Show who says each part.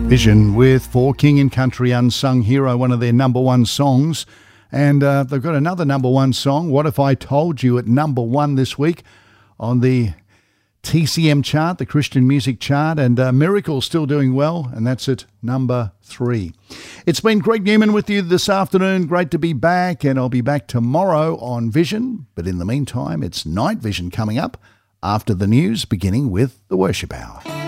Speaker 1: Vision with For King and Country Unsung Hero, one of their number one songs. And they've got another number one song, What If I Told You, at number one this week on the TCM chart, the Christian music chart, and Miracle still doing well, and that's at number 3. It's been Greg Newman with you this afternoon. Great to be back, and I'll be back tomorrow on Vision. But in the meantime, it's Night Vision coming up after the news, beginning with the Worship Hour.